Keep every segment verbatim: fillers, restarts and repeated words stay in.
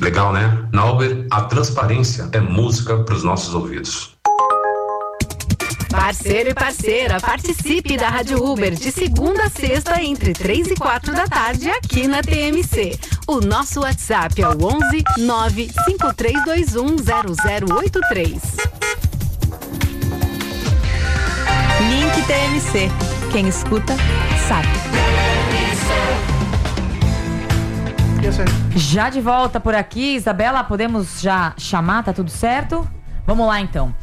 Legal, né? Na Uber, a transparência é música para os nossos ouvidos. Parceiro e parceira, participe da Rádio Uber de segunda a sexta entre três e quatro da tarde aqui na T M C. O nosso WhatsApp é o onze nove cinco três dois um zero zero oito três. Link T M C. Quem escuta, sabe. Já de volta por aqui, Isabela, podemos já chamar? Tá tudo certo? Vamos lá então.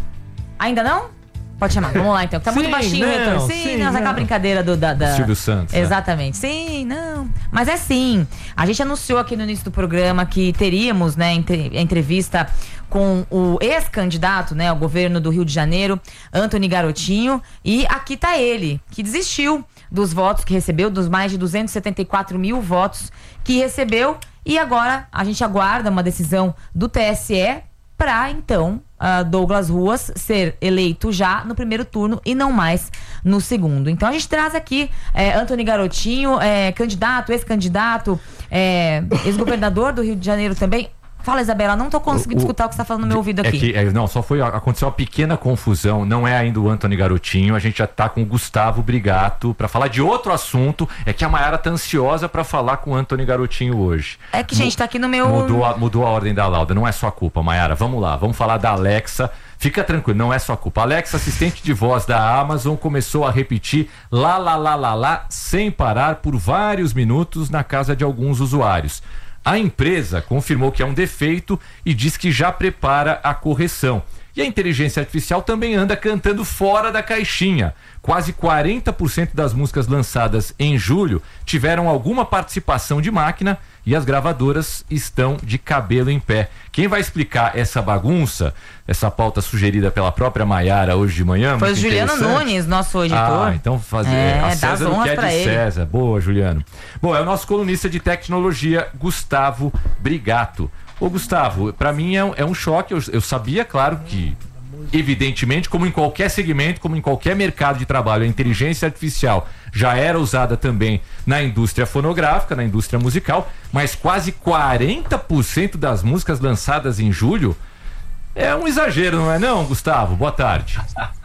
Ainda não? Pode chamar, vamos lá então. Tá sim, muito baixinho o retorno. Sim, sim, não, aquela brincadeira do da, da... Silvio Santos. Exatamente. Né? Sim, não. Mas é sim. A gente anunciou aqui no início do programa que teríamos, né, entre, entrevista com o ex-candidato, né, ao governo do Rio de Janeiro, Antony Garotinho. E aqui tá ele, que desistiu dos votos que recebeu, dos mais de duzentos e setenta e quatro mil votos que recebeu. E agora a gente aguarda uma decisão do T S E para então uh, Douglas Ruas ser eleito já no primeiro turno e não mais no segundo. Então a gente traz aqui é, Antony Garotinho, é, candidato, ex-candidato, é, ex-governador do Rio de Janeiro também. Fala, Isabela, não tô conseguindo o, escutar o que você tá falando no meu ouvido aqui. É que, é, não, só foi, aconteceu uma pequena confusão, não é ainda o Antony Garotinho, a gente já tá com o Gustavo Brigato pra falar de outro assunto, é que a Mayara tá ansiosa pra falar com o Antony Garotinho hoje. É que, gente, tá aqui no meu... Mudou a, mudou a ordem da lauda, não é sua culpa, Mayara, vamos lá, vamos falar da Alexa, fica tranquilo, não é sua culpa. A Alexa, assistente de voz da Amazon, começou a repetir lá, lá, lá, lá, lá, sem parar por vários minutos na casa de alguns usuários. A empresa confirmou que é um defeito e diz que já prepara a correção. E a inteligência artificial também anda cantando fora da caixinha. Quase quarenta por cento das músicas lançadas em julho tiveram alguma participação de máquina e as gravadoras estão de cabelo em pé. Quem vai explicar essa bagunça, essa pauta sugerida pela própria Mayara hoje de manhã? Foi o Juliano Nunes, nosso editor. Ah, então fazer é, a César o que é de ele. César. Boa, Juliano. Bom, é o nosso colunista de tecnologia, Gustavo Brigato. Ô, Gustavo, pra mim é, é um choque. Eu, eu sabia, claro, que evidentemente, como em qualquer segmento, como em qualquer mercado de trabalho, a inteligência artificial já era usada também na indústria fonográfica, na indústria musical, mas quase quarenta por cento das músicas lançadas em julho é um exagero, não é não, Gustavo? Boa tarde.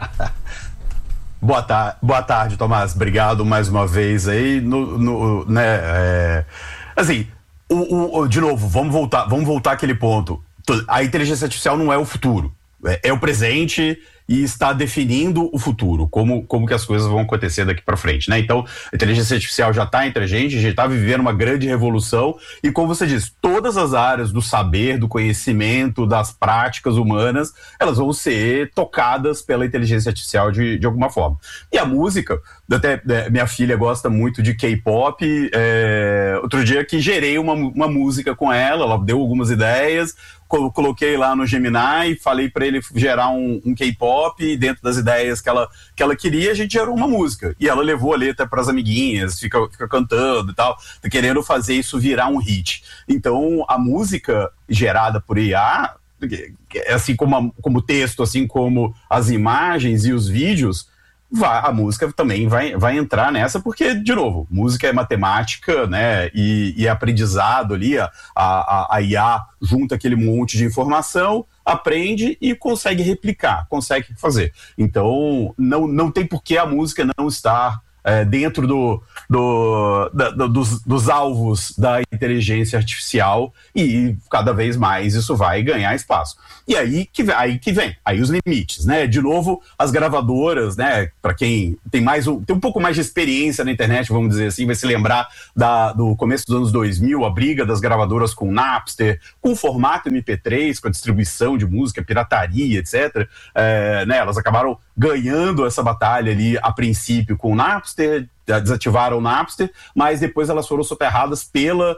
Boa, tar- Boa tarde, Tomás. Obrigado mais uma vez aí. No, no, né, é... Assim, o, o, o, de novo, vamos voltar, vamos voltar àquele ponto. A inteligência artificial não é o futuro. É, é o presente e está definindo o futuro, como, como que as coisas vão acontecer daqui para frente, né? Então, a inteligência artificial já está entre a gente, já está vivendo uma grande revolução e, como você diz, todas as áreas do saber, do conhecimento, das práticas humanas, elas vão ser tocadas pela inteligência artificial de, de alguma forma. E a música, até é, minha filha gosta muito de K-pop, é, outro dia que gerei uma, uma música com ela, ela deu algumas ideias, coloquei lá no Gemini, falei para ele gerar um, um K-pop dentro das ideias que ela, que ela queria, a gente gerou uma música. E ela levou a letra para as amiguinhas, fica, fica cantando e tal, tá querendo fazer isso virar um hit. Então, a música gerada por I A, assim como, a, como o texto, assim como as imagens e os vídeos, Vai, a música também vai, vai entrar nessa, porque, de novo, música é matemática, né, e, e é aprendizado ali, a, a, a I A junta aquele monte de informação, aprende e consegue replicar, consegue fazer. Então, não, não tem por que a música não estar é, dentro do, do, da, do, dos, dos alvos da inteligência artificial e cada vez mais isso vai ganhar espaço. E aí que, aí que vem, aí os limites, né? De novo, as gravadoras, né? Para quem tem mais um, tem um pouco mais de experiência na internet, vamos dizer assim, vai se lembrar da, do começo dos anos dois mil, a briga das gravadoras com o Napster, com o formato M P três, com a distribuição de música, pirataria, etcétera. É, né? Elas acabaram ganhando essa batalha ali a princípio com o Napster, desativaram o Napster, mas depois elas foram soterradas pela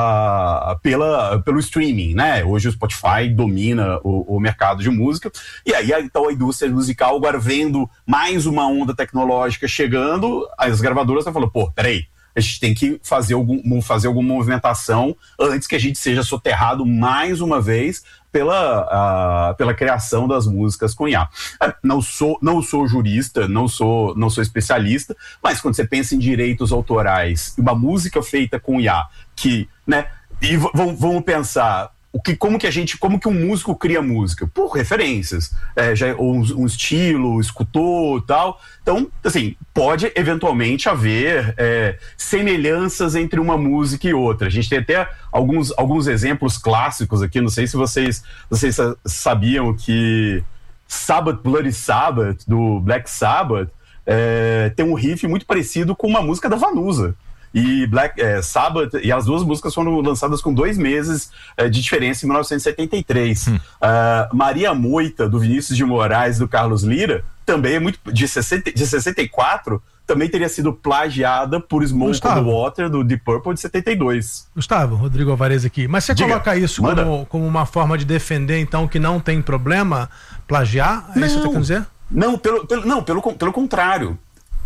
Uh, pela, pelo streaming, né? Hoje o Spotify domina o, o mercado de música, e aí então a indústria musical agora vendo mais uma onda tecnológica chegando, as gravadoras estão falando, pô, peraí, a gente tem que fazer, algum, fazer alguma movimentação antes que a gente seja soterrado mais uma vez pela, uh, pela criação das músicas com I A. Não sou, não sou jurista, não sou, não sou especialista, mas quando você pensa em direitos autorais, uma música feita com I A, que, né, e v- vamos pensar, o que, como que a gente, como que um músico cria música? Por referências, é, já, um, um estilo, escutou e tal. Então, assim, pode eventualmente haver é, semelhanças entre uma música e outra. A gente tem até alguns, alguns exemplos clássicos aqui, não sei se vocês, vocês sabiam que Sabbath, Bloody Sabbath, do Black Sabbath, é, tem um riff muito parecido com uma música da Vanusa. E Black é, Sabbath, e as duas músicas foram lançadas com dois meses é, de diferença em mil novecentos e setenta e três. Hum. Uh, Maria Moita, do Vinícius de Moraes, do Carlos Lira, também é muito de, sessenta, de sessenta e quatro, também teria sido plagiada por Smoke on the Water, do Deep Purple, de setenta e dois. Gustavo, Rodrigo Alvarez aqui. Mas você Diga, coloca isso como, como uma forma de defender, então, que não tem problema plagiar? É não, isso que você quer dizer? Não, pelo, pelo, não pelo, pelo contrário.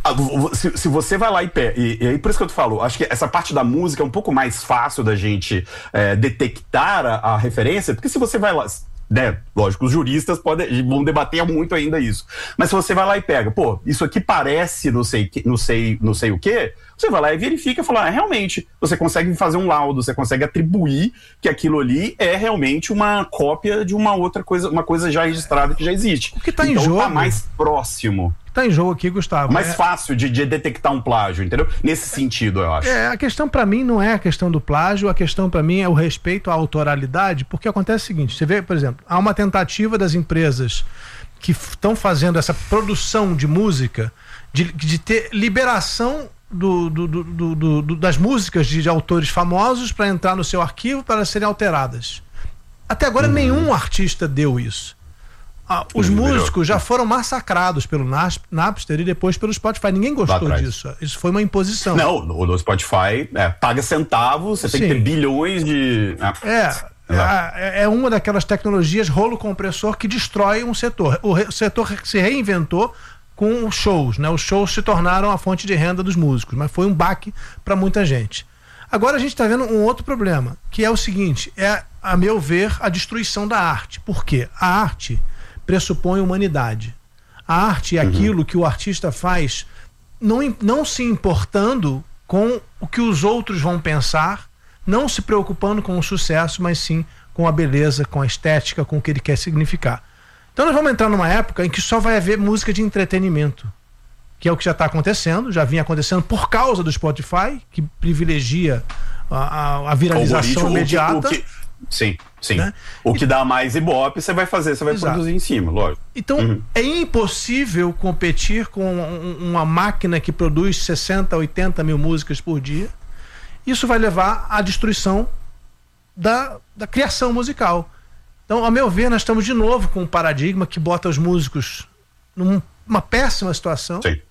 Se, se você vai lá e pega, e, e aí por isso que eu te falo, acho que essa parte da música é um pouco mais fácil da gente é, detectar a, a referência, porque se você vai lá, né, lógico, os juristas podem, vão debater muito ainda isso, mas se você vai lá e pega, pô, isso aqui parece não sei, não sei, não sei o quê, você vai lá e verifica e fala, ah, realmente, você consegue fazer um laudo, você consegue atribuir que aquilo ali é realmente uma cópia de uma outra coisa, uma coisa já registrada que já existe. O que tá então em jogo? Tá mais próximo. Tá em jogo aqui, Gustavo. Mais é... fácil de, de detectar um plágio, entendeu? Nesse sentido, eu acho. É, a questão pra mim não é a questão do plágio, a questão pra mim é o respeito à autoralidade, porque acontece o seguinte, você vê, por exemplo, há uma tentativa das empresas que estão fazendo essa produção de música, de, de ter liberação do, do, do, do, do, das músicas de, de autores famosos para entrar no seu arquivo para serem alteradas. Até agora uhum. nenhum artista deu isso. Ah, os Sim, músicos melhor. já foram massacrados pelo Napster e depois pelo Spotify. Ninguém gostou disso. Isso foi uma imposição. Não, no, no Spotify é, paga centavos, você Sim. tem que ter bilhões de... É, é, é uma daquelas tecnologias rolo compressor que destrói um setor. O, re, o setor se reinventou com os shows, né? Os shows se tornaram a fonte de renda dos músicos, mas foi um baque para muita gente. Agora a gente está vendo um outro problema, que é o seguinte, é, a meu ver, a destruição da arte. Por quê? A arte pressupõe humanidade. A arte é aquilo uhum. que o artista faz não, não se importando com o que os outros vão pensar, não se preocupando com o sucesso, mas sim com a beleza, com a estética, com o que ele quer significar. Então nós vamos entrar numa época em que só vai haver música de entretenimento, que é o que já está acontecendo, já vinha acontecendo por causa do Spotify, que privilegia a, a, a viralização imediata. O que, o que, sim, sim. Né? O que dá mais ibope, você vai fazer, você vai Exato. produzir em cima, lógico. Então, uhum. é impossível competir com uma máquina que produz sessenta, oitenta mil músicas por dia. Isso vai levar à destruição da, da criação musical. Então, ao meu ver, nós estamos de novo com um paradigma que bota os músicos numa péssima situação. Sim.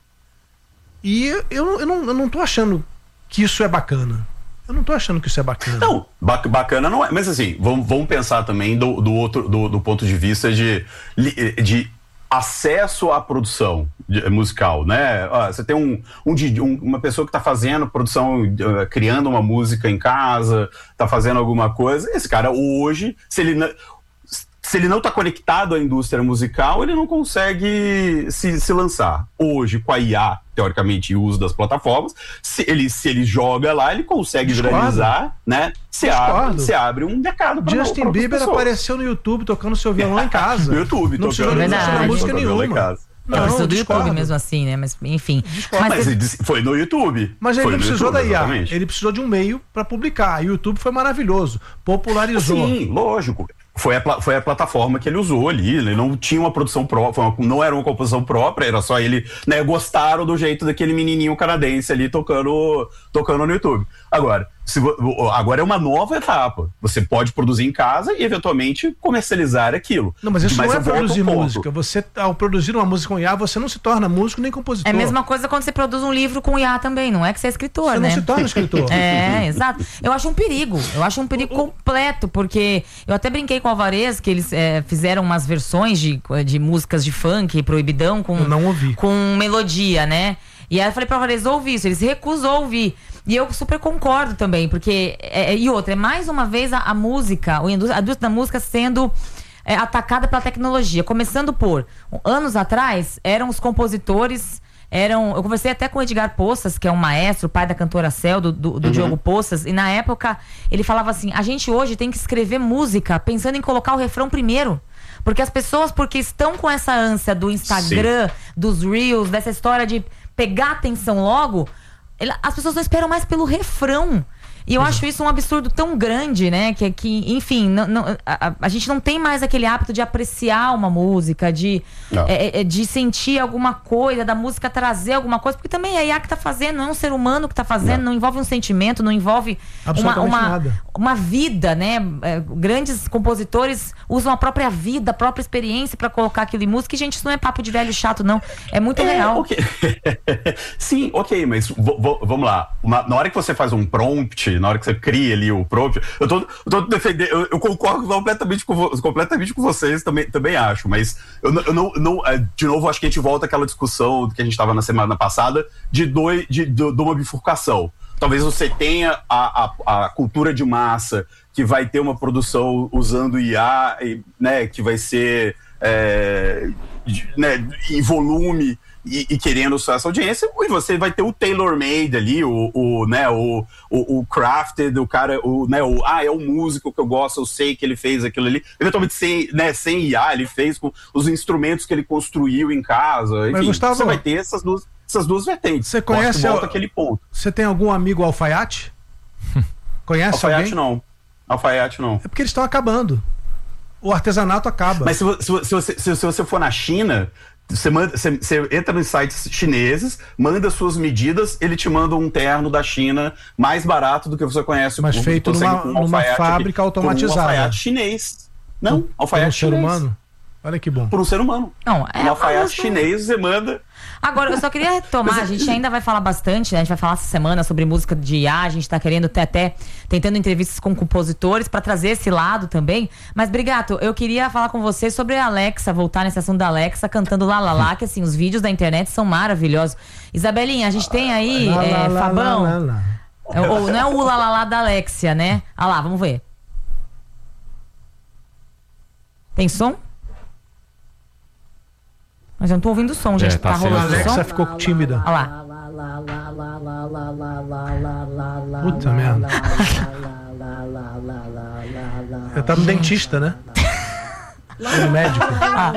E eu, eu, não, eu não tô achando que isso é bacana. Eu não tô achando que isso é bacana. Não, bacana não é. Mas assim, vamos, vamos pensar também do, do, outro, do, do ponto de vista de, de acesso à produção musical, né? Ah, você tem um, um, um, uma pessoa que está fazendo produção, uh, criando uma música em casa, está fazendo alguma coisa. Esse cara hoje, se ele não... Se ele não está conectado à indústria musical, ele não consegue se, se lançar. Hoje, com a I A, teoricamente, e o uso das plataformas, se ele, se ele joga lá, ele consegue Discordo. viralizar, né? Se abre, se abre um mercado para Justin Bieber apareceu no YouTube tocando seu violão em casa. No YouTube, não tocando não música nenhuma. Em casa. Não, não do YouTube mesmo assim, né? Mas enfim. Mas, mas ele... foi no YouTube. Mas ele foi não precisou YouTube, da I A. Exatamente. Ele precisou de um meio para publicar. O YouTube foi maravilhoso. Popularizou. Sim, lógico. Foi a, foi a plataforma que ele usou ali, ele não tinha uma produção própria, não era uma composição própria, era só ele, né, gostaram do jeito daquele menininho canadense ali tocando, tocando no YouTube. Agora, se, agora é uma nova etapa, você pode produzir em casa e eventualmente comercializar aquilo. Não, mas isso mas não é produzir música, você ao produzir uma música com I A, você não se torna músico nem compositor. É a mesma coisa quando você produz um livro com I A também, não é que você é escritor, você né? Você não se torna escritor. É, exato. Eu acho um perigo, eu acho um perigo completo, porque eu até brinquei com o Alvarez que eles é, fizeram umas versões de, de músicas de funk, proibidão, com, eu não ouvi. com melodia, né? E aí eu falei pro Alvarez, ouve isso, eles recusou ouvir. E eu super concordo também, porque, é, e outra, é mais uma vez a, a música, a indústria da música sendo é, atacada pela tecnologia. Começando por, anos atrás, eram os compositores eram... Eu conversei até com o Edgar Poças, que é um maestro, pai da cantora Cel, do, do, do uhum. Diogo Poças, e na época ele falava assim, a gente hoje tem que escrever música pensando em colocar o refrão primeiro. Porque as pessoas, porque estão com essa ânsia do Instagram, Sim. dos Reels, dessa história de pegar atenção logo, ele, as pessoas não esperam mais pelo refrão. E eu acho isso um absurdo tão grande, né? Que, que enfim, não, não, a, a gente não tem mais aquele hábito de apreciar uma música, de, é, é, de sentir alguma coisa, da música trazer alguma coisa, porque também é a I A que tá fazendo, não é um ser humano que tá fazendo, não, não envolve um sentimento, não envolve uma, uma, uma vida, né? É, grandes compositores usam a própria vida, a própria experiência pra colocar aquilo em música, e gente, isso não é papo de velho chato, não. É muito é, real. Okay. Sim, ok, mas vamos lá. Uma, na hora que você faz um prompt, na hora que você cria ali o prompt, eu tô, eu tô defendendo, eu, eu concordo completamente com, completamente com vocês, também, também acho, mas eu, eu não, não, de novo, acho que a gente volta àquela discussão que a gente estava na semana passada de, dois, de, de, de uma bifurcação. Talvez você tenha a, a, a cultura de massa que vai ter uma produção usando I A, né, que vai ser é, né, em volume, E, e querendo só essa audiência, e você vai ter o tailor-made ali, o, o, né, o, o, o crafted, o cara, o, né, o, ah, é o músico que eu gosto, eu sei que ele fez aquilo ali, eventualmente sem, né, sem I A, ele fez com os instrumentos que ele construiu em casa, enfim. Mas, Gustavo, você vai ter essas duas, essas duas vertentes. Você conhece volta aquele ponto. Você tem algum amigo alfaiate? Conhece alfaiate alguém? não. Alfaiate não. É porque eles estão acabando. O artesanato acaba. Mas se, se, se, você, se, se você for na China, Você, manda, você, você entra nos sites chineses, manda suas medidas, ele te manda um terno da China mais barato do que você conhece. Mas feito numa, um numa fábrica aqui, automatizada. Um alfaiate chinês. Não, um alfaiate chinês. Por um ser humano? Olha que bom. Por um ser humano. Não, é um alfaiate chinês, você manda... Agora, eu só queria retomar, a gente ainda vai falar bastante, né? A gente vai falar essa semana sobre música de I A, a gente tá querendo ter até, tentando entrevistas com compositores pra trazer esse lado também. Mas, Brigato, eu queria falar com você sobre a Alexa, voltar nesse assunto da Alexa, cantando Lá Lá Lá, que assim, os vídeos da internet são maravilhosos. Isabelinha, a gente tem aí, lá, é, lá, Fabão, lá, lá, lá. É, ou, não é o Lá Lá Lá da Alexia, né? Ah lá, vamos ver. Tem som? Mas eu não tô ouvindo o som, gente. É, tá, tá rolando o som? A Alexa ficou tímida. Olha lá. Puta merda. Eu tava no dentista, né? No médico. Ah.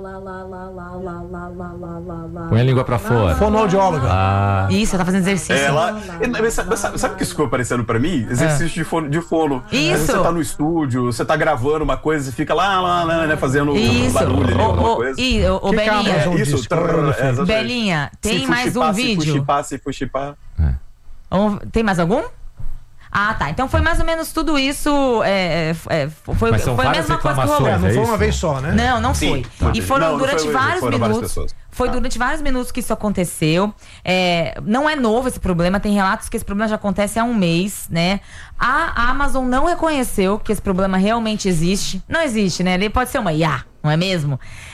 Põe a língua pra fora. Fonoaudióloga. Ah. Isso, ela tá fazendo exercício. Ela, sabe, sabe, sabe o que isso ficou aparecendo pra mim? Exercício é. de, fono, de fono. Isso. Você tá no estúdio, você tá gravando uma coisa e fica lá, lá, lá, né, fazendo isso. barulho ali, o, alguma o, coisa. E, o, o Belinha. É isso, isso é, Belinha, tem mais um vídeo. Se fuxipar, se fuxipar. É. Tem mais algum? Ah, tá. Então foi mais ou menos tudo isso. É, é, foi foi a mesma coisa que rolou. É, não foi uma vez só, né? Não, não Sim, foi. Tá. E foram não, durante não foi, vários foram minutos. Foi tá. durante vários minutos que isso aconteceu. É, não é novo esse problema. Tem relatos que esse problema já acontece há um mês, né? A Amazon não reconheceu que esse problema realmente existe. Não existe, né? Ele pode ser uma I A, não é mesmo?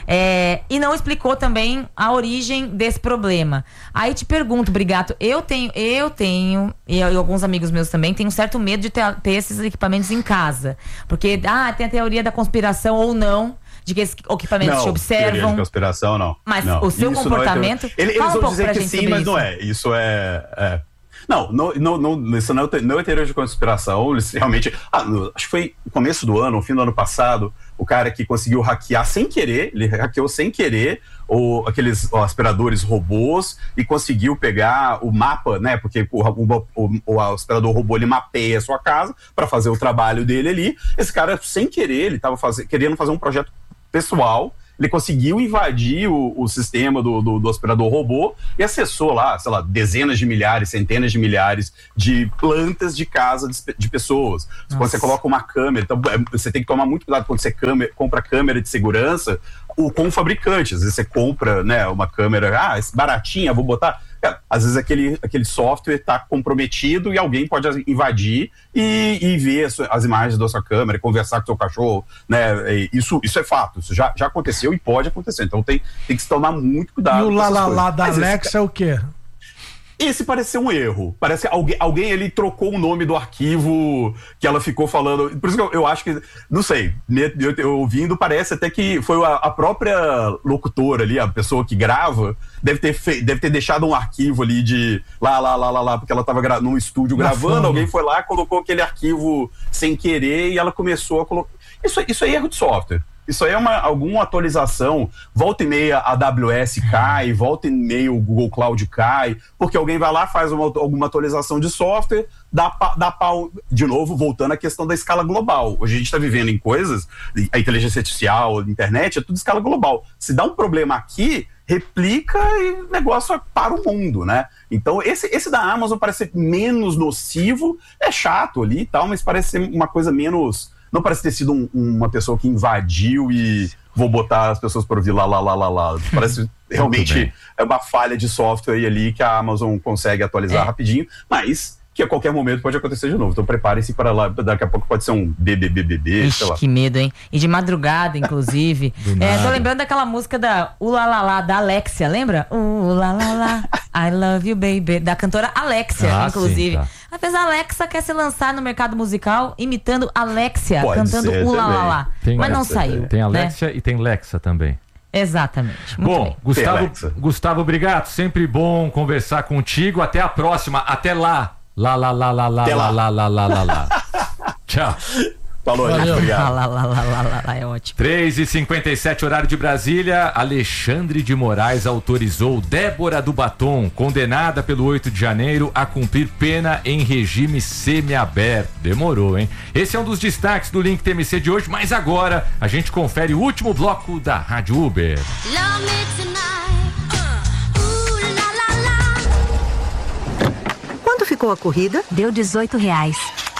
É, e não explicou também a origem desse problema. Aí te pergunto, Brigato, eu tenho, eu tenho, e, e alguns amigos meus também, tenho um certo medo de ter, ter esses equipamentos em casa. Porque, ah, tem a teoria da conspiração ou não, de que esses equipamentos não, te observam. Teoria de conspiração, não. Mas não. o seu isso comportamento. Ele, eles fala vão um pouco dizer pra que gente sim, sobre mas isso. não é. Isso é. é. Não, não, não, não, isso não é, não é teoria de conspiração. Eles realmente. Ah, no, acho que foi no começo do ano, no fim do ano passado, o cara que conseguiu hackear sem querer, ele hackeou sem querer o, aqueles ó, aspiradores robôs e conseguiu pegar o mapa, né? Porque o, o, o, o aspirador robô ele mapeia a sua casa para fazer o trabalho dele ali. Esse cara, sem querer, ele estava querendo fazer um projeto pessoal. Ele conseguiu invadir o, o sistema do, do, do aspirador robô e acessou lá, sei lá, dezenas de milhares, centenas de milhares de plantas de casa de, de pessoas. Nossa. Quando você coloca uma câmera, então, você tem que tomar muito cuidado quando você câmera, compra câmera de segurança o, com o fabricante. Às vezes você compra, né, uma câmera, ah, baratinha, vou botar... Às vezes aquele, aquele software está comprometido e alguém pode invadir e, e ver as, as imagens da sua câmera, conversar com o seu cachorro, né? Isso, isso é fato, isso já, já aconteceu e pode acontecer. Então tem, tem que se tomar muito cuidado. E o lá lá lá da Alexa é o quê? Esse parece ser um erro. Parece que alguém, alguém ele trocou o nome do arquivo que ela ficou falando. Por isso que eu, eu acho que, não sei, eu, eu ouvindo, parece até que foi a, a própria locutora ali, a pessoa que grava, deve ter, fe, deve ter deixado um arquivo ali de lá, lá, lá, lá, lá, porque ela estava gra- num estúdio Na gravando, fome. Alguém foi lá, colocou aquele arquivo sem querer e ela começou a colocar. Isso, isso é erro de software. Isso aí é uma, alguma atualização, volta e meia a AWS cai, volta e meia o Google Cloud cai, porque alguém vai lá, faz uma, alguma atualização de software, dá, dá pau, de novo, voltando à questão da escala global. Hoje a gente está vivendo em coisas, a inteligência artificial, a internet, é tudo escala global. Se dá um problema aqui, replica e o negócio para o mundo, né? Então esse, esse da Amazon parece ser menos nocivo, é chato ali e tal, mas parece ser uma coisa menos... Não parece ter sido um, uma pessoa que invadiu e vou botar as pessoas para ouvir lá, lá, lá, lá, lá. Parece realmente é uma falha de software ali que a Amazon consegue atualizar é. rapidinho, mas que a qualquer momento pode acontecer de novo. Então preparem-se para lá, daqui a pouco pode ser um B B B B B, sei lá. Que medo, hein? E de madrugada, inclusive. é, tô lembrando daquela música da Ulalala, da Alexia, lembra? Ulalala, I love you, baby. Da cantora Alexia, ah, inclusive. Sim, tá. Às vezes a Alexa quer se lançar no mercado musical imitando Alexia, pode cantando Ulalala. Mas não saiu. Tem Alexia, né? E tem Lexa também. Exatamente. Muito bom, bem. Gustavo, Gustavo, obrigado. Sempre bom conversar contigo. Até a próxima. Até lá. Lá, lá, lá, lá, lá, lá, lá, lá, lá, lá, lá. Tchau. Falou, gente. Obrigado. Lá, lá, lá, lá, lá, lá, é ótimo. três e cinquenta e sete, horário de Brasília. Alexandre de Moraes autorizou Débora do Batom, condenada pelo oito de janeiro, a cumprir pena em regime semiaberto. Demorou, hein? Esse é um dos destaques do Link T M C de hoje, mas agora a gente confere o último bloco da Rádio Uber. Love me tonight. Uh, la, la, la. Quanto ficou a corrida? Deu dezoito reais.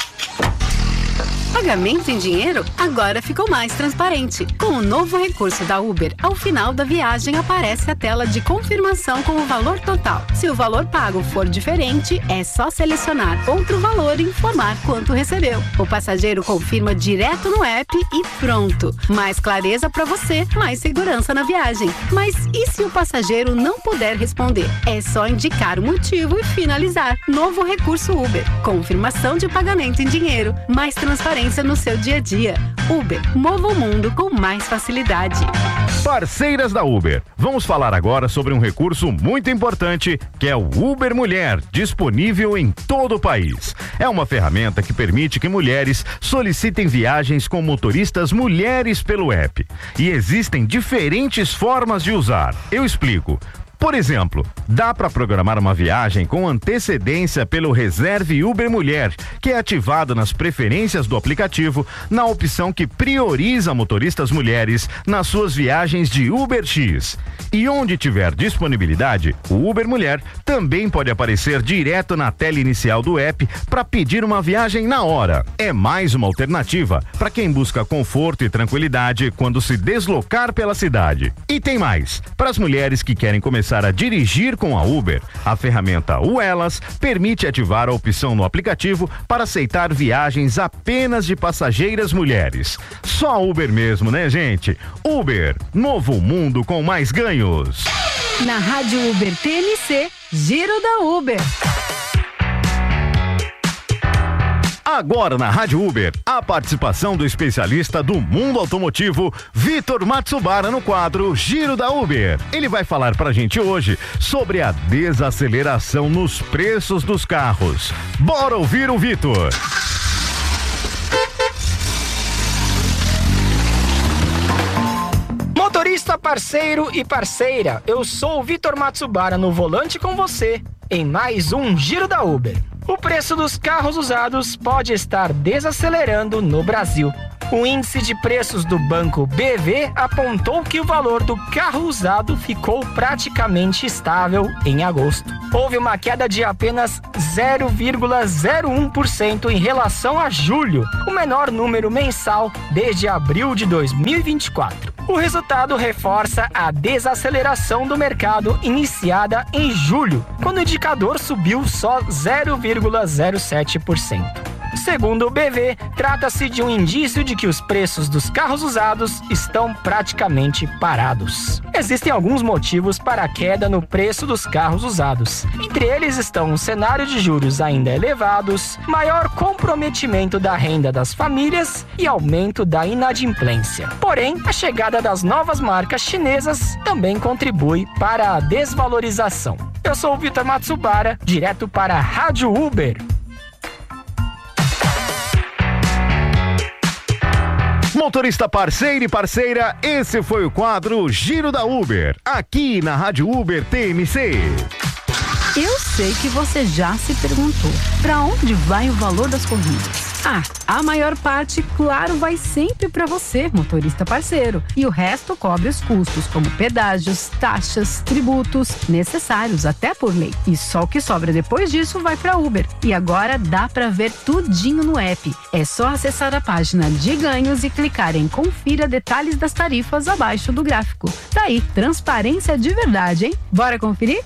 Pagamento em dinheiro agora ficou mais transparente. Com o novo recurso da Uber, ao final da viagem aparece a tela de confirmação com o valor total. Se o valor pago for diferente, é só selecionar outro valor e informar quanto recebeu. O passageiro confirma direto no app e pronto. Mais clareza para você, mais segurança na viagem. Mas e se o passageiro não puder responder? É só indicar o motivo e finalizar. Novo recurso Uber. Confirmação de pagamento em dinheiro. Mais transparência no seu dia a dia. Uber, mova o mundo com mais facilidade. Parceiras da Uber, vamos falar agora sobre um recurso muito importante que é o Uber Mulher, disponível em todo o país. É uma ferramenta que permite que mulheres solicitem viagens com motoristas mulheres pelo app. E existem diferentes formas de usar. Eu explico. Por exemplo, dá para programar uma viagem com antecedência pelo Reserve Uber Mulher, que é ativado nas preferências do aplicativo na opção que prioriza motoristas mulheres nas suas viagens de UberX. E onde tiver disponibilidade, o Uber Mulher também pode aparecer direto na tela inicial do app para pedir uma viagem na hora. É mais uma alternativa para quem busca conforto e tranquilidade quando se deslocar pela cidade. E tem mais, para as mulheres que querem começar a dirigir com a Uber, a ferramenta Uelas permite ativar a opção no aplicativo para aceitar viagens apenas de passageiras mulheres. Só a Uber mesmo, né, gente? Uber, novo mundo com mais ganhos. Na Rádio Uber T M C, Giro da Uber. Agora na Rádio Uber, a participação do especialista do mundo automotivo, Vitor Matsubara, no quadro Giro da Uber. Ele vai falar pra gente hoje sobre a desaceleração nos preços dos carros. Bora ouvir o Vitor. Motorista, parceiro e parceira, eu sou o Vitor Matsubara no volante com você em mais um Giro da Uber. O preço dos carros usados pode estar desacelerando no Brasil. O índice de preços do banco B V apontou que o valor do carro usado ficou praticamente estável em agosto. Houve uma queda de apenas zero vírgula zero um por cento em relação a julho, o menor número mensal desde abril de dois mil e vinte e quatro. O resultado reforça a desaceleração do mercado iniciada em julho, quando o indicador subiu só zero vírgula zero sete por cento. Segundo o B V, trata-se de um indício de que os preços dos carros usados estão praticamente parados. Existem alguns motivos para a queda no preço dos carros usados. Entre eles estão um cenário de juros ainda elevados, maior comprometimento da renda das famílias e aumento da inadimplência. Porém, a chegada das novas marcas chinesas também contribui para a desvalorização. Eu sou o Vitor Matsubara, direto para a Rádio Uber. Motorista parceiro e parceira, esse foi o quadro Giro da Uber, aqui na Rádio Uber T M C. Eu sei que você já se perguntou, para onde vai o valor das corridas? Ah, a maior parte, claro, vai sempre para você, motorista parceiro. E o resto cobre os custos, como pedágios, taxas, tributos, necessários até por lei. E só o que sobra depois disso vai para Uber. E agora dá para ver tudinho no app. É só acessar a página de ganhos e clicar em confira detalhes das tarifas abaixo do gráfico. Tá aí, transparência de verdade, hein? Bora conferir?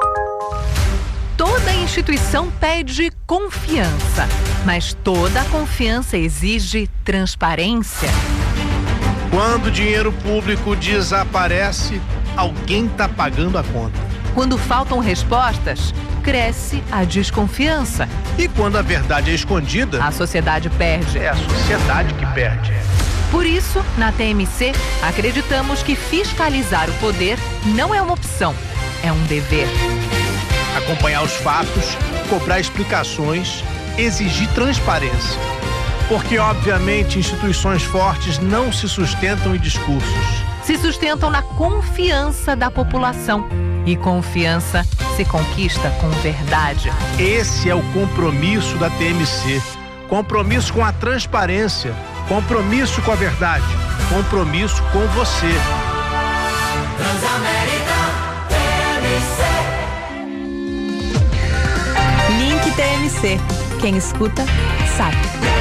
Toda instituição pede confiança, mas toda confiança exige transparência. Quando o dinheiro público desaparece, alguém está pagando a conta. Quando faltam respostas, cresce a desconfiança. E quando a verdade é escondida, a sociedade perde. É a sociedade que perde. Por isso, na T M C, acreditamos que fiscalizar o poder não é uma opção, é um dever. Acompanhar os fatos, cobrar explicações, exigir transparência. Porque, obviamente, instituições fortes não se sustentam em discursos. Se sustentam na confiança da população. E confiança se conquista com verdade. Esse é o compromisso da T M C. Compromisso com a transparência. Compromisso com a verdade. Compromisso com você. Transamérica T M C. Link T M C. Quem escuta, sabe.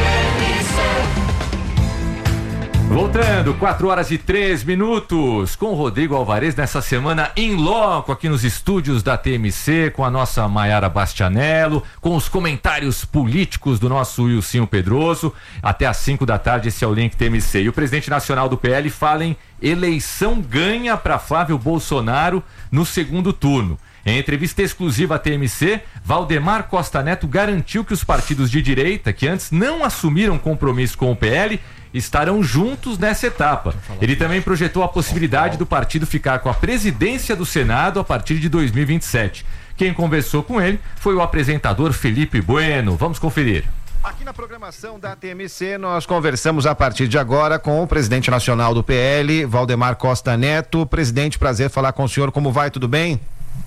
Voltando, quatro horas e três minutos, com o Rodrigo Alvarez nessa semana em loco aqui nos estúdios da T M C, com a nossa Maiara Bastianello, com os comentários políticos do nosso Wilsinho Pedroso. Até às cinco da tarde, esse é o Link T M C. E o presidente nacional do P L fala em eleição ganha para Flávio Bolsonaro no segundo turno. Em entrevista exclusiva à T M C, Valdemar Costa Neto garantiu que os partidos de direita, que antes não assumiram compromisso com o P L, estarão juntos nessa etapa. Ele também projetou a possibilidade do partido ficar com a presidência do Senado a partir de dois mil e vinte e sete. Quem conversou com ele foi o apresentador Felipe Bueno. Vamos conferir. Aqui na programação da T M C, nós conversamos a partir de agora com o presidente nacional do P L, Valdemar Costa Neto. Presidente, prazer falar com o senhor. Como vai? Tudo bem?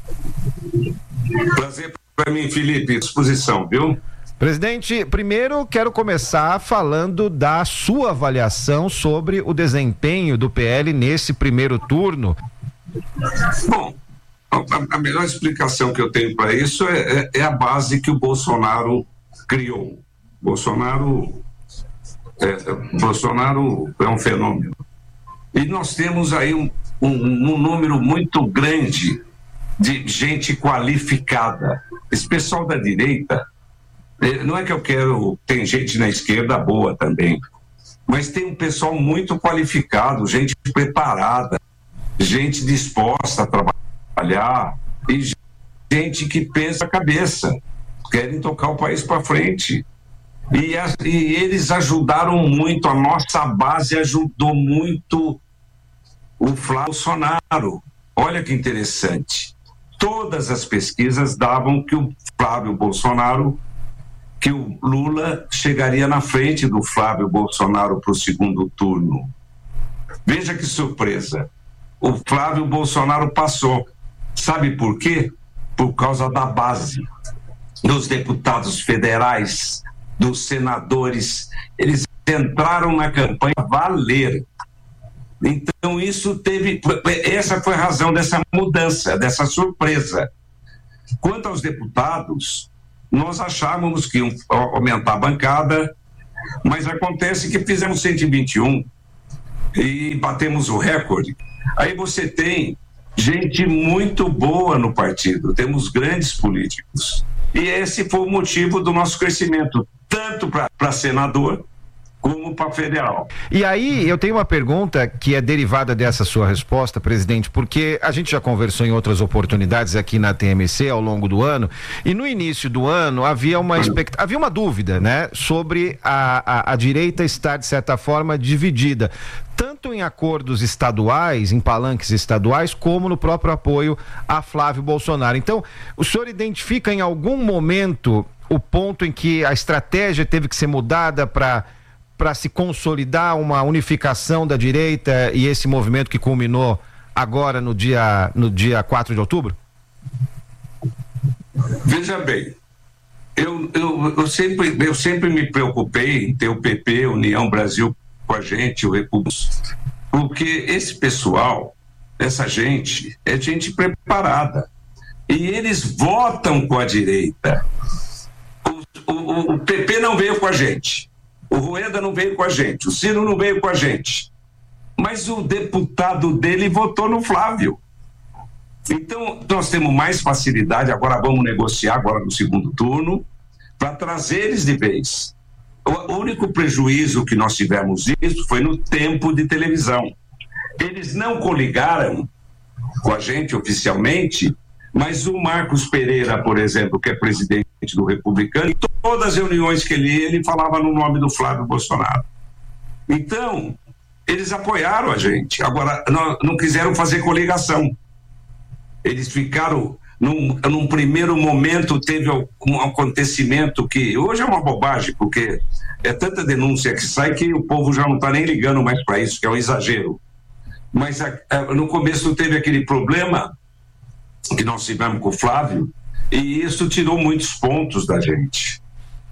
Prazer para mim, Felipe. Disposição, viu? Presidente, primeiro quero começar falando da sua avaliação sobre o desempenho do P L nesse primeiro turno. Bom, a, a melhor explicação que eu tenho para isso é, é, é a base que o Bolsonaro criou. Bolsonaro é, Bolsonaro é um fenômeno. E nós temos aí um, um, um número muito grande de gente qualificada. Esse pessoal da direita, não é que eu quero, tem gente na esquerda boa também, mas tem um pessoal muito qualificado, gente preparada, gente disposta a trabalhar e gente que pensa a cabeça, querem tocar o país para frente. E, a, e eles ajudaram muito, a nossa base ajudou muito o Flávio Bolsonaro. Olha que interessante. Todas as pesquisas davam que o Flávio Bolsonaro, que o Lula chegaria na frente do Flávio Bolsonaro para o segundo turno. Veja que surpresa. O Flávio Bolsonaro passou. Sabe por quê? Por causa da base dos deputados federais, dos senadores. Eles entraram na campanha a valer. Então isso teve, essa foi a razão dessa mudança, dessa surpresa. Quanto aos deputados, nós achávamos que iam aumentar a bancada, mas acontece que fizemos cento e vinte e um e batemos o recorde. Aí você tem gente muito boa no partido, temos grandes políticos. E esse foi o motivo do nosso crescimento. tanto para senador como para federal. E aí eu tenho uma pergunta que é derivada dessa sua resposta, presidente, porque a gente já conversou em outras oportunidades aqui na T M C ao longo do ano, e no início do ano havia uma expect... havia uma dúvida, né, sobre a, a, a direita estar de certa forma dividida, tanto em acordos estaduais, em palanques estaduais, como no próprio apoio a Flávio Bolsonaro. Então, o senhor identifica em algum momento o ponto em que a estratégia teve que ser mudada para para se consolidar uma unificação da direita e esse movimento que culminou agora no dia, no dia quatro de outubro? Veja bem, eu, eu, eu, sempre, eu sempre me preocupei em ter o P P, União Brasil com a gente, o República, porque esse pessoal, essa gente, é gente preparada e eles votam com a direita. O, o, o P P não veio com a gente. O Rueda não veio com a gente, o Ciro não veio com a gente, mas o deputado dele votou no Flávio. Então, nós temos mais facilidade, agora vamos negociar agora no segundo turno, para trazer eles de vez. O único prejuízo que nós tivemos isso foi no tempo de televisão. Eles não coligaram com a gente oficialmente, mas o Marcos Pereira, por exemplo, que é presidente do Republicano, em todas as reuniões que ele ia, ele falava no nome do Flávio Bolsonaro. Então, eles apoiaram a gente. Agora, não, não quiseram fazer coligação. Eles ficaram, num, num primeiro momento, teve um acontecimento que hoje é uma bobagem, porque é tanta denúncia que sai que o povo já não está nem ligando mais para isso, que é um exagero. Mas a, a, no começo teve aquele problema que nós tivemos com o Flávio, e isso tirou muitos pontos da gente.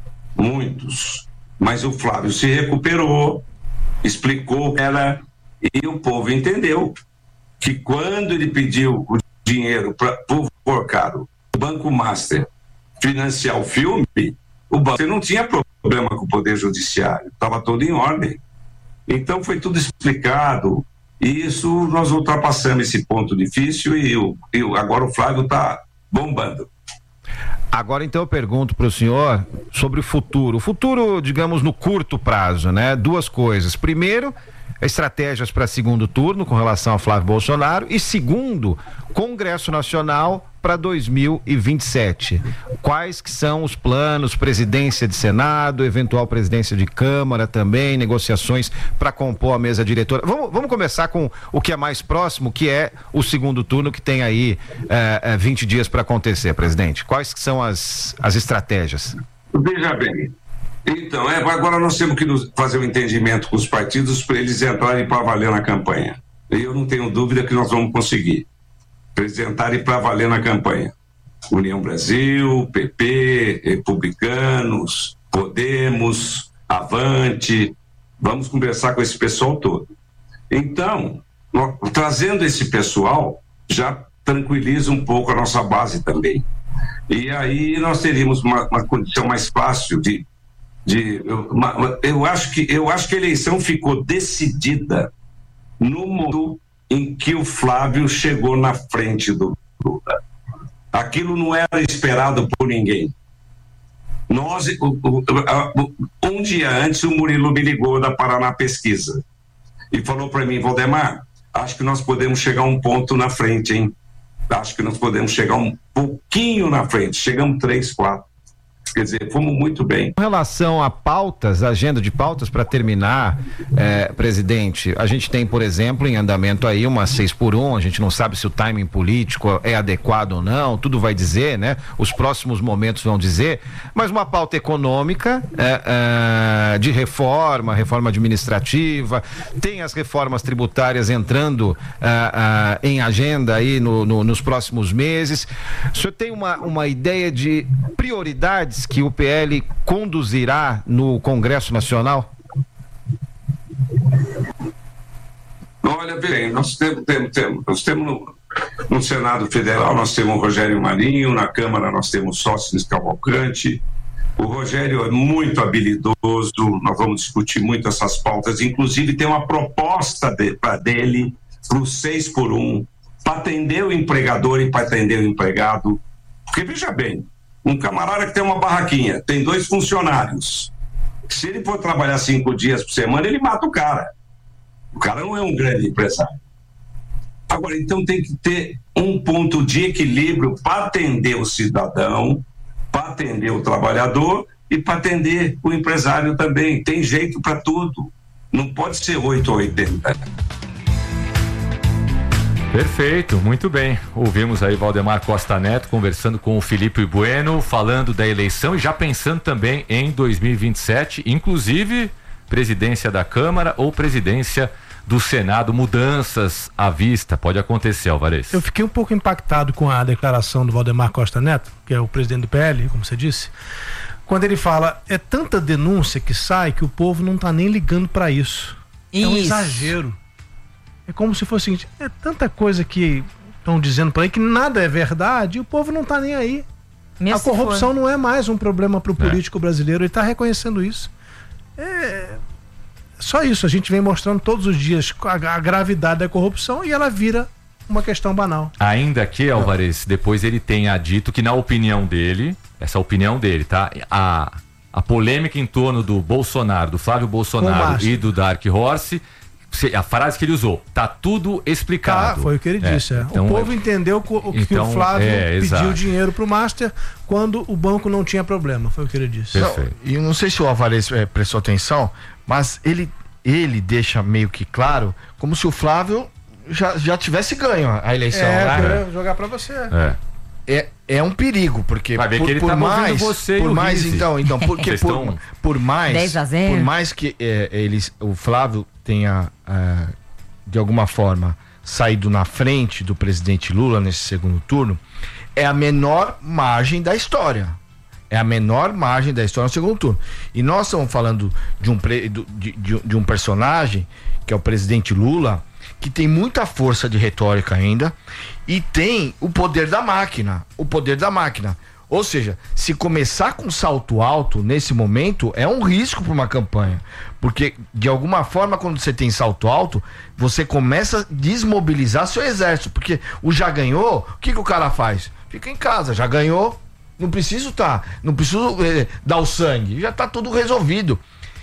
Muitos. Mas o Flávio se recuperou, explicou que era, e o povo entendeu que quando ele pediu o dinheiro para o Porcaro, o Banco Master, financiar o filme, o banco não tinha problema com o Poder Judiciário, estava tudo em ordem. Então foi tudo explicado. E isso nós ultrapassamos esse ponto difícil e, o, e agora o Flávio está bombando. Agora então eu pergunto para o senhor sobre o futuro. O futuro, digamos, no curto prazo, né? Duas coisas. Primeiro, estratégias para segundo turno com relação a Flávio Bolsonaro e segundo, Congresso Nacional para dois mil e vinte e sete. Quais que são os planos, presidência de Senado, eventual presidência de Câmara também, negociações para compor a mesa diretora? Vamos, vamos começar com o que é mais próximo, que é o segundo turno, que tem aí eh, vinte dias para acontecer, presidente. Quais que são as, as estratégias? Veja bem, então, é, agora nós temos que nos fazer um entendimento com os partidos para eles entrarem para valer na campanha. E eu não tenho dúvida que nós vamos conseguir apresentarem para valer na campanha. União Brasil, P P, Republicanos, Podemos, Avante, vamos conversar com esse pessoal todo. Então, nós, trazendo esse pessoal, já tranquiliza um pouco a nossa base também. E aí nós teríamos uma, uma condição mais fácil de De, eu, uma, eu, acho que, eu acho que a eleição ficou decidida no momento em que o Flávio chegou na frente do Lula. Aquilo não era esperado por ninguém. Nós, o, o, a, um dia antes, o Murilo me ligou da Paraná Pesquisa e falou para mim: Valdemar, acho que nós podemos chegar um ponto na frente, hein? Acho que nós podemos chegar um pouquinho na frente. Chegamos três, quatro. Quer dizer, fomos muito bem. Com relação a pautas, agenda de pautas, para terminar, eh, presidente, a gente tem, por exemplo, em andamento aí uma seis por um, a gente não sabe se o timing político é adequado ou não, tudo vai dizer, né? Os próximos momentos vão dizer, mas uma pauta econômica, eh, eh, de reforma, reforma administrativa, tem as reformas tributárias entrando eh, eh, em agenda aí no, no, nos próximos meses. O senhor tem uma, uma ideia de prioridades que o P L conduzirá no Congresso Nacional? Olha, bem, nós temos, temos, temos, nós temos no, no Senado Federal, nós temos o Rogério Marinho, na Câmara nós temos Sócrates Cavalcante. O Rogério é muito habilidoso, nós vamos discutir muito essas pautas, inclusive tem uma proposta de, pra dele para o seis por um, para atender o empregador e para atender o empregado, porque veja bem, Um camarada que tem uma barraquinha, tem dois funcionários. Se ele for trabalhar cinco dias por semana, ele mata o cara. O cara não é um grande empresário. Agora, então tem que ter um ponto de equilíbrio para atender o cidadão, para atender o trabalhador e para atender o empresário também. Tem jeito para tudo. Não pode ser oito ou oitenta. Perfeito, muito bem. Ouvimos aí Valdemar Costa Neto conversando com o Felipe Bueno, falando da eleição e já pensando também em dois mil e vinte e sete, inclusive presidência da Câmara ou presidência do Senado, mudanças à vista. Pode acontecer, Alvarez. Eu fiquei um pouco impactado com a declaração do Valdemar Costa Neto, que é o presidente do P L, como você disse, quando ele fala, é tanta denúncia que sai que o povo não está nem ligando para isso. isso. É um exagero. É como se fosse o seguinte, é tanta coisa que estão dizendo por aí que nada é verdade e o povo não está nem aí. Mesmo a corrupção não é mais um problema para o político é. brasileiro, ele está reconhecendo isso. É só isso, a gente vem mostrando todos os dias a, a gravidade da corrupção e ela vira uma questão banal. Ainda que, Alvarez, depois ele tenha dito que na opinião dele, essa opinião dele, tá? A, a polêmica em torno do Bolsonaro, do Flávio Bolsonaro e do Dark Horse, a frase que ele usou, tá tudo explicado. Ah, foi o que ele é, disse. É. Então, o povo entendeu o que então, o Flávio é, pediu exato. dinheiro pro Master quando o banco não tinha problema. Foi o que ele disse. Não, e eu não sei se o Alvarez é, prestou atenção, mas ele, ele deixa meio que claro como se o Flávio já, já tivesse ganho a eleição. É, né? queria jogar pra você. É. É, é um perigo, porque Vai ver por, que ele por tá mais, você por e o mais Rizzi. então, então, porque por, estão... por mais, dez a zero. por mais que é, eles, o Flávio tenha é, de alguma forma saído na frente do presidente Lula nesse segundo turno, é a menor margem da história. É a menor margem da história no segundo turno. E nós estamos falando de um, pre, de, de, de um personagem que é o presidente Lula, que tem muita força de retórica ainda e tem o poder da máquina, o poder da máquina. Ou seja, se começar com salto alto nesse momento, é um risco para uma campanha, porque de alguma forma quando você tem salto alto, você começa a desmobilizar seu exército, porque o já ganhou, o que que o cara faz? Fica em casa, já ganhou, não preciso tá, não preciso eh, dar o sangue, já tá tudo resolvido.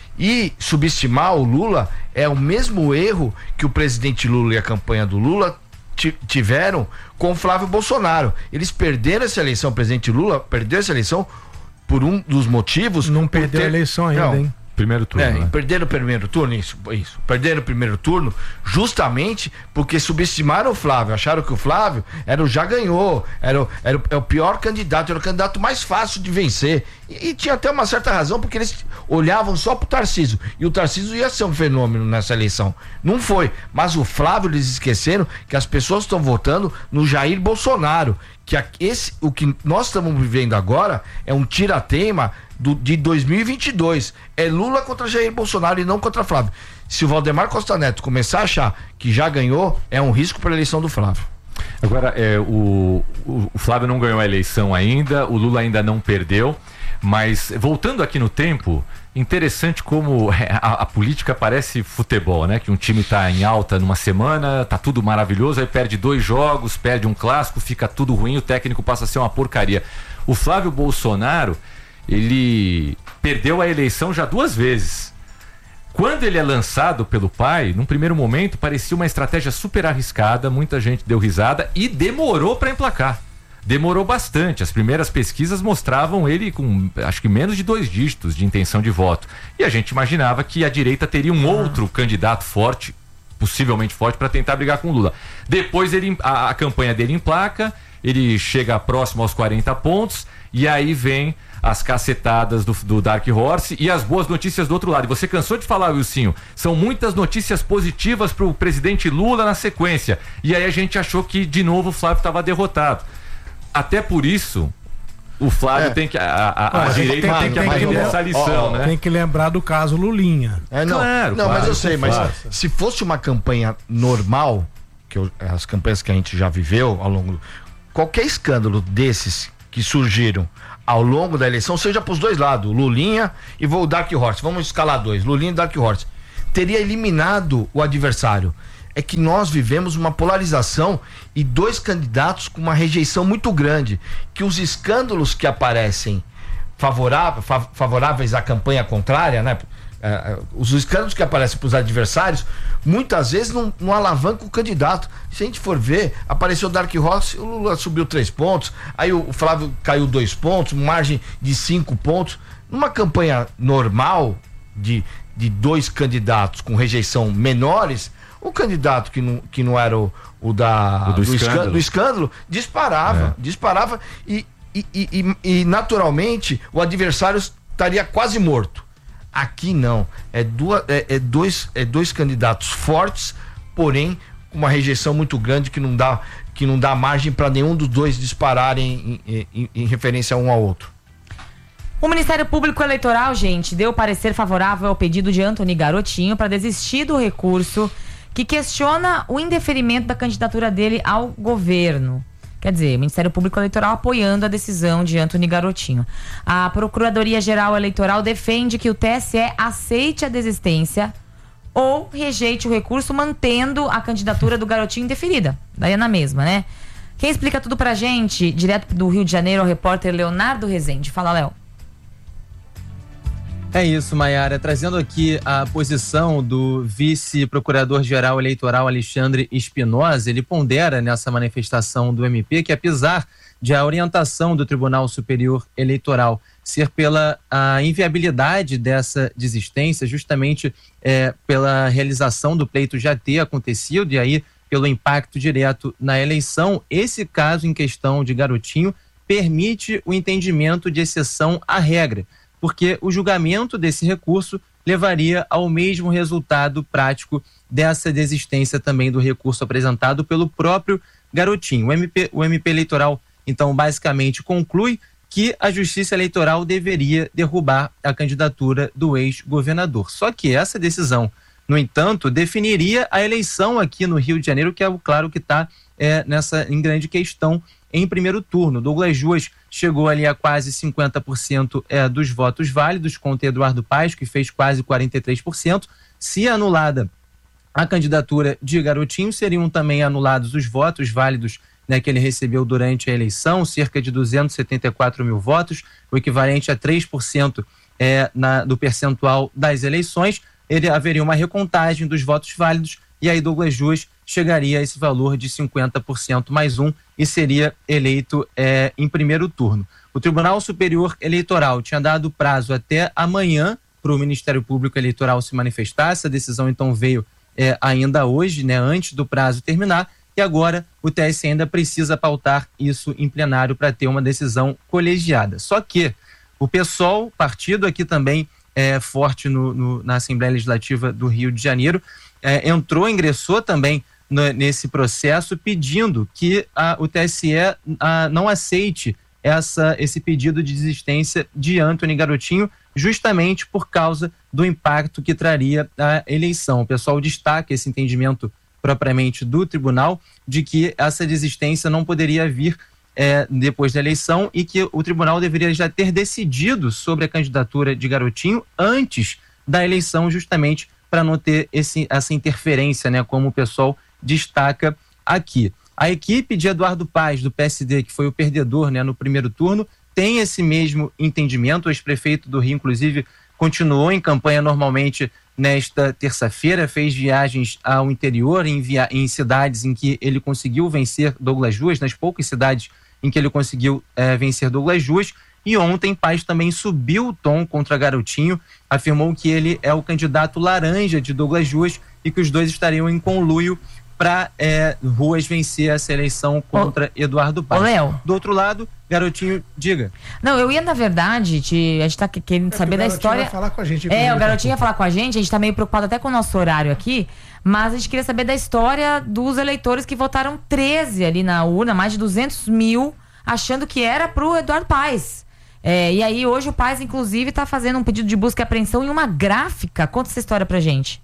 E subestimar o Lula é o mesmo erro que o presidente Lula e a campanha do Lula tiveram com o Flávio Bolsonaro. Eles perderam essa eleição, o presidente Lula perdeu essa eleição por um dos motivos... Não perdeu ter... a eleição ainda, Não. hein? Primeiro turno, É, né? perderam o primeiro turno, isso, isso. Perderam o primeiro turno justamente porque subestimaram o Flávio, acharam que o Flávio era o já ganhou, era o, era o, é o pior candidato, era o candidato mais fácil de vencer. E, e tinha até uma certa razão, porque eles olhavam só pro Tarcísio. E o Tarcísio ia ser um fenômeno nessa eleição. Não foi. Mas o Flávio, eles esqueceram que as pessoas estão votando no Jair Bolsonaro. Que a, esse, o que nós estamos vivendo agora é um tira-teima do, de dois mil e vinte e dois. É Lula contra Jair Bolsonaro e não contra Flávio. Se o Valdemar Costa Neto começar a achar que já ganhou, é um risco para a eleição do Flávio. Agora, é, o, o, o Flávio não ganhou a eleição ainda, o Lula ainda não perdeu, mas voltando aqui no tempo, interessante como a, a política parece futebol, né? Que um time tá em alta numa semana, tá tudo maravilhoso, aí perde dois jogos, perde um clássico, fica tudo ruim, o técnico passa a ser uma porcaria. O Flávio Bolsonaro, ele perdeu a eleição já duas vezes. Quando ele é lançado pelo pai, num primeiro momento parecia uma estratégia super arriscada, muita gente deu risada e demorou para emplacar. Demorou bastante. As primeiras pesquisas mostravam ele com, acho que menos de dois dígitos de intenção de voto. E a gente imaginava que a direita teria um outro candidato forte, possivelmente forte, para tentar brigar com o Lula. Depois ele, a, a campanha dele emplaca, ele chega próximo aos quarenta pontos, e aí vem as cacetadas do, do Dark Horse e as boas notícias do outro lado. E você cansou de falar, Wilsinho, são muitas notícias positivas para o presidente Lula na sequência. E aí a gente achou que, de novo, o Flávio estava derrotado. Até por isso, o Flávio é. tem que. A, a, a direita tem, tem que aprender essa lição, né? Tem que lembrar do caso Lulinha. É, não, claro, não claro, mas eu sei, mas faça. se fosse uma campanha normal, que eu, as campanhas que a gente já viveu ao longo. Qualquer escândalo desses que surgiram ao longo da eleição, seja para os dois lados, Lulinha e o Dark Horse, vamos escalar dois, Lulinha e Dark Horse, teria eliminado o adversário. é que nós vivemos uma polarização e dois candidatos com uma rejeição muito grande, que os escândalos que aparecem favoráveis, favoráveis à campanha contrária, né? Uh, os escândalos que aparecem para os adversários muitas vezes não, não alavancam o candidato. Se a gente for ver, apareceu o Dark Horse, o Lula subiu três pontos, aí o Flávio caiu dois pontos, margem de cinco pontos. Numa campanha normal de, de dois candidatos com rejeição menores, o candidato que não, que não era o, o da, o do, do, escândalo. escândalo, do escândalo disparava, é. disparava e, e, e, e, e naturalmente o adversário estaria quase morto. Aqui não, é, duas, é, é, dois, é dois candidatos fortes, porém com uma rejeição muito grande que não dá, que não dá margem para nenhum dos dois dispararem em, em, em referência um ao outro. O Ministério Público Eleitoral, gente, deu parecer favorável ao pedido de Antony Garotinho para desistir do recurso que questiona o indeferimento da candidatura dele ao governo. Quer dizer, o Ministério Público Eleitoral apoiando a decisão de Antony Garotinho. A Procuradoria-Geral Eleitoral defende que o T S E aceite a desistência ou rejeite o recurso, mantendo a candidatura do Garotinho indeferida. Daí é na mesma, né? Quem explica tudo pra gente, direto do Rio de Janeiro, é o repórter Leonardo Rezende. Fala, Léo. É isso, Maiara, trazendo aqui a posição do vice-procurador-geral eleitoral Alexandre Espinosa. Ele pondera nessa manifestação do M P que, apesar de a orientação do Tribunal Superior Eleitoral ser pela a inviabilidade dessa desistência, justamente é, pela realização do pleito já ter acontecido e aí pelo impacto direto na eleição, esse caso em questão de Garotinho permite o entendimento de exceção à regra, porque o julgamento desse recurso levaria ao mesmo resultado prático dessa desistência também do recurso apresentado pelo próprio Garotinho. O M P, o M P eleitoral, então, basicamente conclui que a Justiça Eleitoral deveria derrubar a candidatura do ex-governador. Só que essa decisão, no entanto, definiria a eleição aqui no Rio de Janeiro, que é o claro que está é, nessa em grande questão em primeiro turno. Douglas Ruas chegou ali a quase cinquenta por cento é, dos votos válidos contra Eduardo Paes, que fez quase quarenta e três por cento. Se anulada a candidatura de Garotinho, seriam também anulados os votos válidos, né, que ele recebeu durante a eleição, cerca de duzentos e setenta e quatro mil votos, o equivalente a três por cento é, na, do percentual das eleições. Ele haveria uma recontagem dos votos válidos e aí Douglas Ruas chegaria a esse valor de cinquenta por cento mais um e seria eleito é, em primeiro turno. O Tribunal Superior Eleitoral tinha dado prazo até amanhã para o Ministério Público Eleitoral se manifestar. Essa decisão então veio é, ainda hoje, né, antes do prazo terminar, e agora o T S E ainda precisa pautar isso em plenário para ter uma decisão colegiada. Só que o PSOL, partido aqui também é, forte no, no, na Assembleia Legislativa do Rio de Janeiro, é, entrou, ingressou também no, nesse processo pedindo que a, o T S E a, não aceite essa, esse pedido de desistência de Antony Garotinho, justamente por causa do impacto que traria a eleição. O pessoal destaca esse entendimento propriamente do tribunal, de que essa desistência não poderia vir é, depois da eleição e que o tribunal deveria já ter decidido sobre a candidatura de Garotinho antes da eleição, justamente para não ter esse, essa interferência, né, como o pessoal destaca aqui. A equipe de Eduardo Paes, do P S D, que foi o perdedor, né, no primeiro turno, tem esse mesmo entendimento. O ex-prefeito do Rio, inclusive, continuou em campanha normalmente nesta terça-feira, fez viagens ao interior, em, via... em cidades em que ele conseguiu vencer Douglas Ruas, nas poucas cidades em que ele conseguiu é, vencer Douglas Ruas. E ontem, Paes também subiu o tom contra Garotinho, afirmou que ele é o candidato laranja de Douglas Ruas e que os dois estariam em conluio para é, Ruas vencer essa eleição contra ô, Eduardo Paes. Ô, Léo. Do outro lado, Garotinho, diga. Não, eu ia, na verdade, te, a gente tá querendo é saber da história. Vai falar com a gente. É, o Garotinho ia falar com a gente, a gente tá meio preocupado até com o nosso horário aqui, mas a gente queria saber da história dos eleitores que votaram treze ali na urna, mais de duzentos mil, achando que era pro Eduardo Paes. É, e aí, hoje o Paes, inclusive, tá fazendo um pedido de busca e apreensão em uma gráfica. Conta essa história pra gente.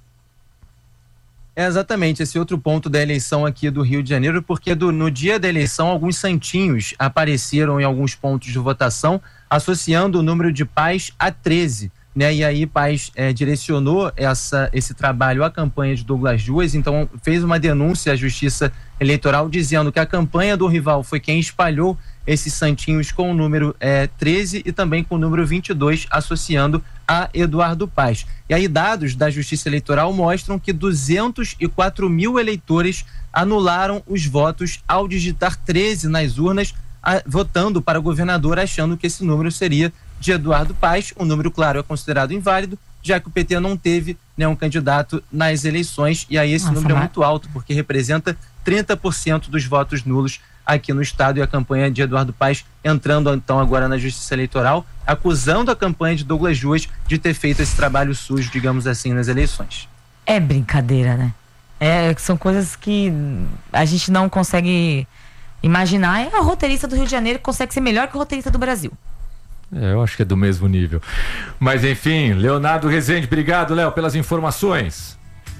É exatamente esse outro ponto da eleição aqui do Rio de Janeiro, porque do, no dia da eleição alguns santinhos apareceram em alguns pontos de votação, associando o número de Paes a treze. né? E aí Paes é, direcionou essa, esse trabalho à campanha de Douglas Duas, então fez uma denúncia à Justiça Eleitoral dizendo que a campanha do rival foi quem espalhou esses santinhos com o número é, treze e também com o número vinte e dois, associando a Eduardo Paes. E aí dados da Justiça Eleitoral mostram que duzentos e quatro mil eleitores anularam os votos ao digitar treze nas urnas, a, votando para governador, achando que esse número seria de Eduardo Paes. O número, claro, é considerado inválido, já que o P T não teve, né, um candidato nas eleições, e aí esse Nossa, número é muito alto, porque representa trinta por cento dos votos nulos aqui no estado, e a campanha de Eduardo Paes entrando então agora na Justiça Eleitoral, acusando a campanha de Douglas Duas de ter feito esse trabalho sujo, digamos assim, nas eleições. É brincadeira, né? É, são coisas que a gente não consegue imaginar. É a roteirista do Rio de Janeiro que consegue ser melhor que o roteirista do Brasil. É, eu acho que é do mesmo nível. Mas enfim, Leonardo Rezende, obrigado, Léo, pelas informações.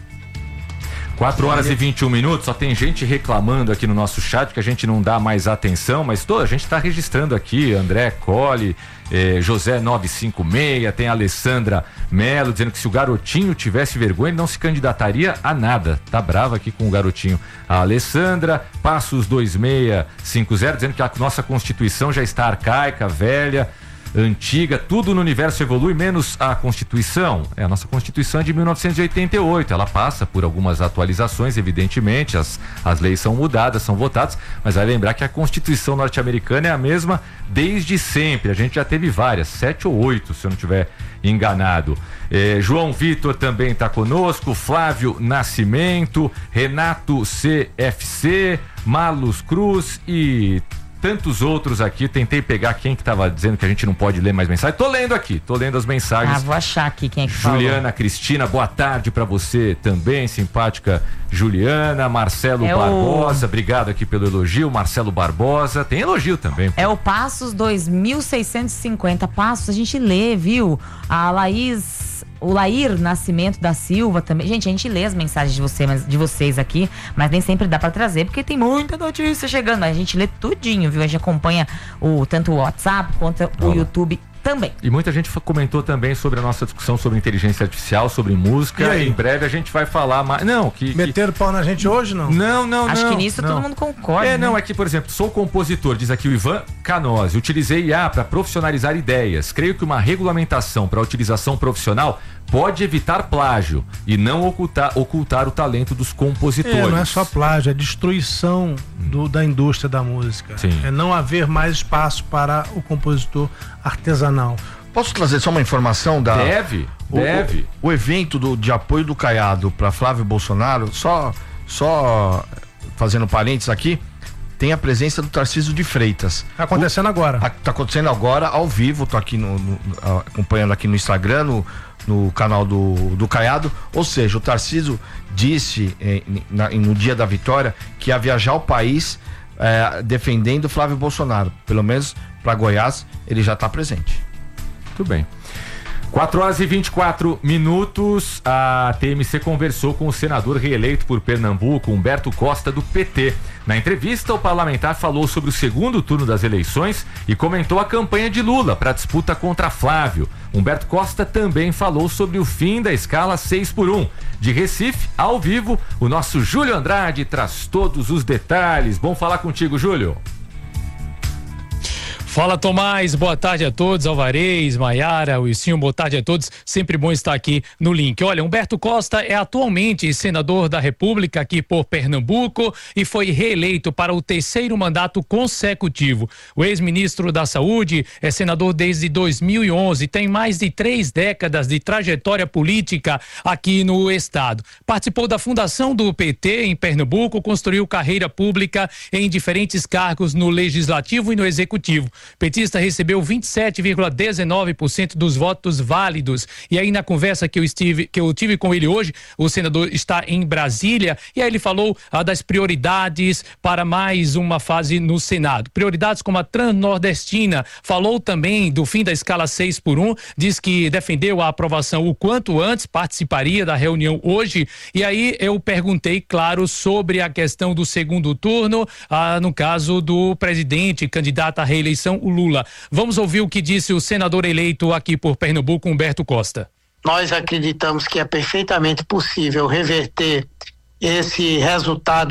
quatro horas e vinte e um minutos, só tem gente reclamando aqui no nosso chat que a gente não dá mais atenção, mas toda a gente está registrando aqui, André Colli, eh, José novecentos e cinquenta e seis, tem a Alessandra Melo dizendo que se o garotinho tivesse vergonha ele não se candidataria a nada, tá brava aqui com o garotinho. A Alessandra, Passos dois seis cinco zero, dizendo que a nossa Constituição já está arcaica, velha, antiga, tudo no universo evolui, menos a Constituição. É, a nossa Constituição é de mil novecentos e oitenta e oito, ela passa por algumas atualizações, evidentemente, as, as leis são mudadas, são votadas, mas vai lembrar que a Constituição norte-americana é a mesma desde sempre, a gente já teve várias, sete ou oito, se eu não estiver enganado. É, João Vitor também está conosco, Flávio Nascimento, Renato C F C, Marlos Cruz e tantos outros aqui. Tentei pegar quem que tava dizendo que a gente não pode ler mais mensagens. Tô lendo aqui, tô lendo as mensagens. Ah, vou achar aqui quem é que Juliana falou. Cristina, boa tarde pra você também, simpática Juliana. Marcelo é Barbosa, o... obrigado aqui pelo elogio. Marcelo Barbosa, tem elogio também. É o Passos dois mil seiscentos e cinquenta. Passos, a gente lê, viu? A Laís... O Lair Nascimento da Silva também. Gente, a gente lê as mensagens de, você, mas, de vocês aqui, mas nem sempre dá pra trazer, porque tem muita notícia chegando. Mas a gente lê tudinho, viu? A gente acompanha o, tanto o WhatsApp quanto o Olá. YouTube também. E muita gente comentou também sobre a nossa discussão sobre inteligência artificial, sobre música. Em breve a gente vai falar mais. Não, que. Meteram pau na gente hoje, não? Não, não, Acho não. que nisso não. todo mundo concorda. É, né? não, é que, por exemplo, sou compositor, diz aqui o Ivan Canose. Utilizei I A para profissionalizar ideias. Creio que uma regulamentação para utilização profissional pode evitar plágio e não ocultar, ocultar o talento dos compositores. É, não é só plágio, é destruição do, da indústria da música. Sim. É não haver mais espaço para o compositor artesanal. Posso trazer só uma informação da... Deve, o, deve. O, o evento do, de apoio do Caiado para Flávio Bolsonaro, só, só fazendo parênteses aqui, tem a presença do Tarcísio de Freitas. Tá acontecendo o, agora. A, tá acontecendo agora, ao vivo, tô aqui no, no, acompanhando aqui no Instagram, no, no canal do, do Caiado, ou seja, o Tarcísio disse eh, na, no dia da vitória que ia viajar o país eh, defendendo Flávio Bolsonaro, pelo menos para Goiás ele já está presente. Muito bem. quatro horas e vinte e quatro minutos, a T M C conversou com o senador reeleito por Pernambuco, Humberto Costa, do P T. Na entrevista, o parlamentar falou sobre o segundo turno das eleições e comentou a campanha de Lula para a disputa contra Flávio. Humberto Costa também falou sobre o fim da escala seis por um. De Recife, ao vivo, o nosso Júlio Andrade traz todos os detalhes. Bom falar contigo, Júlio. Fala, Tomás, boa tarde a todos, Alvarez, Maiara, Wilson, boa tarde a todos, sempre bom estar aqui no link. Olha, Humberto Costa é atualmente senador da República aqui por Pernambuco e foi reeleito para o terceiro mandato consecutivo. O ex-ministro da Saúde é senador desde dois mil e onze, tem mais de três décadas de trajetória política aqui no estado. Participou da fundação do P T em Pernambuco, construiu carreira pública em diferentes cargos no Legislativo e no Executivo. Petista recebeu vinte e sete vírgula dezenove por cento dos votos válidos. E aí, na conversa que eu estive, que eu tive com ele hoje, o senador está em Brasília e aí ele falou ah, das prioridades para mais uma fase no Senado. Prioridades como a Transnordestina. Falou também do fim da escala seis por um, diz que defendeu a aprovação o quanto antes, participaria da reunião hoje. E aí eu perguntei, claro, sobre a questão do segundo turno, ah, no caso do presidente, candidato à reeleição reeleição, o Lula. Vamos ouvir o que disse o senador eleito aqui por Pernambuco, Humberto Costa. Nós acreditamos que é perfeitamente possível reverter esse resultado